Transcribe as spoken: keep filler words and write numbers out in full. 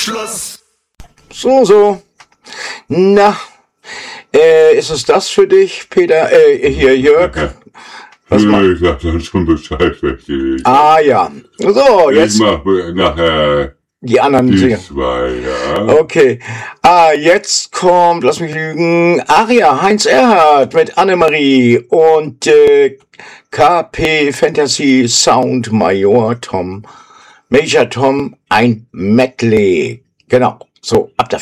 Schluss. So, so. Na, äh, ist es das für dich, Peter? Äh, hier, Jörg? Was Nö, ma- ich sag dann schon Bescheid, welche ich. ah, ja. So, Ich jetzt mach nachher die anderen die singen. zwei, ja. Okay. Ah, jetzt kommt, lass mich lügen, Aria, Heinz Erhardt mit Annemarie und äh, K P Fantasy Sound Major Tom, Major Tom, ein Medley. Genau. So, ab dafür.